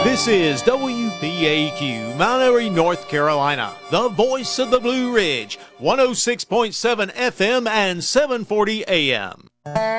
This is WPAQ, Mount Airy, North Carolina, the voice of the Blue Ridge, 106.7 FM and 740 AM.